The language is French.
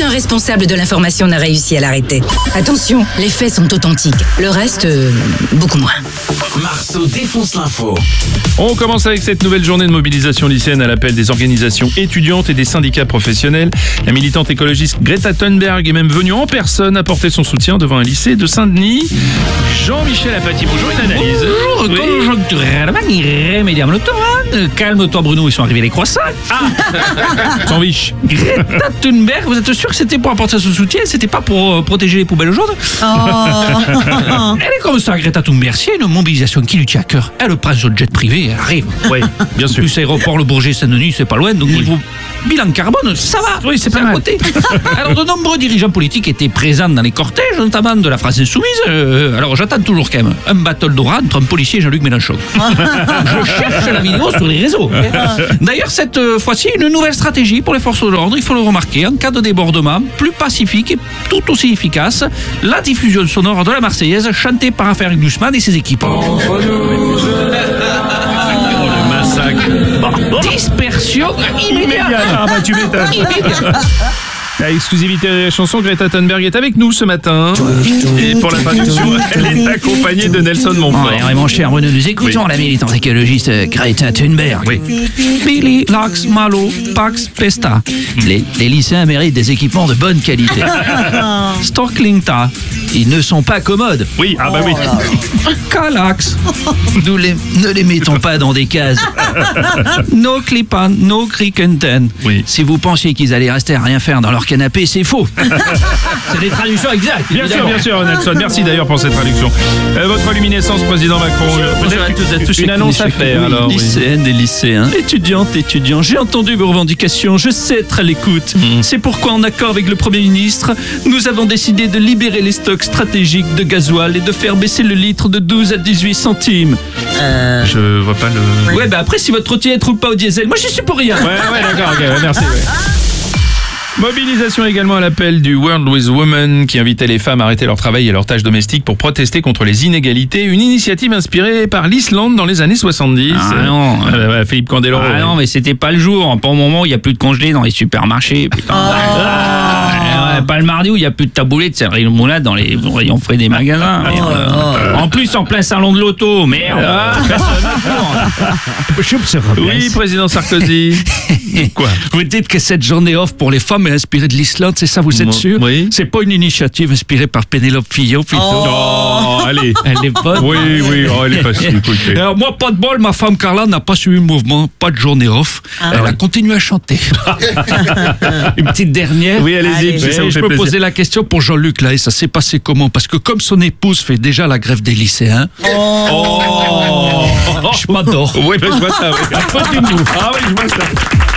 Aucun responsable de l'information n'a réussi à l'arrêter. Attention, les faits sont authentiques. Le reste, beaucoup moins. Marceau défonce l'info. On commence avec cette nouvelle journée de mobilisation lycéenne à l'appel des organisations étudiantes et des syndicats professionnels. La militante écologiste Greta Thunberg est même venue en personne apporter son soutien devant un lycée de Saint-Denis. Jean-Michel Apathy, bonjour, une analyse. Bonjour, conjoncturellement irrémédiablement. Calme-toi Bruno, ils sont arrivés les croissants. Sans biche. Greta Thunberg, vous êtes sûr que c'était pour apporter son soutien, c'était pas pour protéger les poubelles jaunes? Elle est comme ça, Greta Thunberg. S'il y a une mobilisation qui lui tient à cœur, elle prend son jet privé, elle arrive. Oui, bien sûr. Plus aéroport Le Bourget-Saint-Denis, c'est pas loin, donc niveau bilan carbone, ça va. Oui, c'est pas mal. côté. Alors, de nombreux dirigeants politiques étaient présents dans les cortèges, notamment de la France Insoumise. Alors, j'attends toujours quand même un battle d'oral entre un policier et Jean-Luc Mélenchon. Je cherche la vidéo sur les réseaux. D'ailleurs, cette fois-ci, une nouvelle stratégie pour les forces de l'ordre, il faut le remarquer, en cas de débordement, plus pacifique et tout aussi efficace, la diffusion sonore de la Marseillaise chantée par Raphaël Glucksmann et ses équipes. Dispersion immédiate. Ah bah tu m'étonnes. À exclusivité de la chanson, Greta Thunberg est avec nous ce matin. Et pour la traduction, elle est accompagnée de Nelson Montfort. Ouais, mon cher Bruno, nous écoutons la militante écologiste Greta Thunberg. Oui. Billy, Lax, Malo, Pax, Pesta. Les lycéens méritent des équipements de bonne qualité. Storklingta, ils ne sont pas commodes. Oui, ah bah oui. Calax, ne les mettons pas dans des cases. No Clipan, no Crickenten. Oui. Si vous pensiez qu'ils allaient rester à rien faire dans leur canapé, c'est faux. C'est des traductions exactes. Bien sûr, Nelson. Merci d'ailleurs pour cette traduction. Votre luminescence, président Macron. Peut-être une annonce à faire. Alors, lycéennes et lycéens, étudiantes, étudiants, j'ai entendu vos revendications, je sais être à l'écoute. C'est pourquoi, en accord avec le Premier ministre, nous avons décidé de libérer les stocks stratégiques de gasoil et de faire baisser le litre de 12 à 18 centimes. Je vois pas le... Ouais, bah après, si votre trottinette roule pas au diesel, moi j'y suis pour rien. Ouais, d'accord, ok, merci. Mobilisation également à l'appel du World with Women qui invitait les femmes à arrêter leur travail et leurs tâches domestiques pour protester contre les inégalités. Une initiative inspirée par l'Islande dans les années 70. Ah non, Philippe Candeloro. Ah non, mais c'était pas le jour. Pour le moment, il n'y a plus de congelés dans les supermarchés. Putain. Pas le mardi où il n'y a plus de taboulette, c'est le moulin dans les rayons frais des magasins. En plus, en plein salon de l'auto, merde. Oui, président Sarkozy. Quoi? Vous dites que cette journée off pour les femmes est inspirée de l'Islande, c'est ça, vous êtes sûr? Oui. C'est pas une initiative inspirée par Pénélope Fillon plutôt? Oh, allez. Elle est bonne. Oui, elle est facile. Écoutez. Alors moi, pas de bol, ma femme Carla n'a pas suivi le mouvement, pas de journée off. Elle a continué à chanter. Une petite dernière. Oui, allez-y. Ça vous je fait peux plaisir. poser la question pour Jean-Luc là, et ça s'est passé comment? Parce que comme son épouse fait déjà la grève des lycéens, je m'adore. Oui, je vois ça. Oui. Un peu d'humour. Ah oui, je vois ça.